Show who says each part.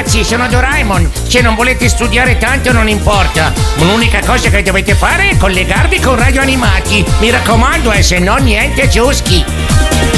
Speaker 1: ragazzi, sono Doraemon. Se non volete studiare tanto non importa. L'unica cosa che dovete fare è collegarvi con Radio Animati. Mi raccomando, se no niente ciuschi.